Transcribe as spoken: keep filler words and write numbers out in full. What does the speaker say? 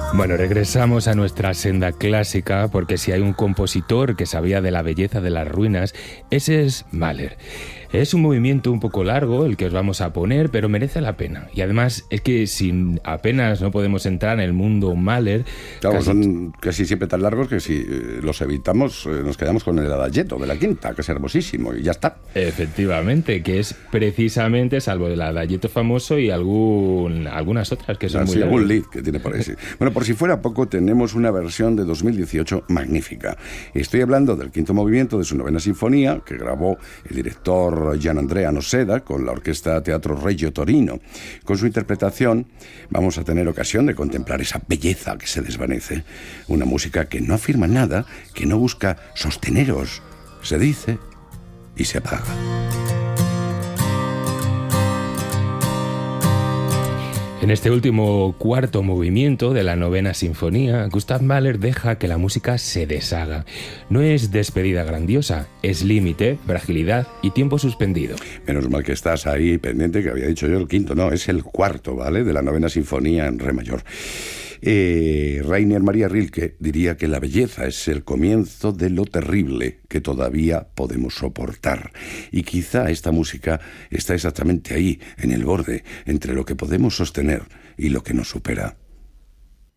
Bueno, regresamos a nuestra senda clásica porque si hay un compositor que sabía de la belleza de las ruinas, ese es Mahler. Es un movimiento un poco largo el que os vamos a poner, pero merece la pena. Y además es que sin apenas no podemos entrar en el mundo Mahler... Claro, casi... son casi siempre tan largos que si los evitamos nos quedamos con el adagietto de la quinta, que es hermosísimo, y ya está. Efectivamente, que es precisamente, salvo el adagietto famoso y algún, algunas otras que son ah, muy sí, largas. algún lead que tiene por ahí. Sí. Bueno, por si fuera poco, tenemos una versión de dos mil dieciocho magnífica. Estoy hablando del quinto movimiento de su novena sinfonía, que grabó el director Gianandrea Noseda con la Orquesta Teatro Regio Torino. Con su interpretación vamos a tener ocasión de contemplar esa belleza que se desvanece. Una música que no afirma nada, que no busca sosteneros. Se dice y se apaga. En este último cuarto movimiento de la novena sinfonía, Gustav Mahler deja que la música se deshaga. No es despedida grandiosa, es límite, fragilidad y tiempo suspendido. Menos mal que estás ahí pendiente, que había dicho yo el quinto, no, es el cuarto, ¿vale?, de la novena sinfonía en re mayor. Eh, Rainer Maria Rilke diría que la belleza es el comienzo de lo terrible que todavía podemos soportar. Y quizá esta música está exactamente ahí, en el borde, entre lo que podemos sostener y lo que nos supera.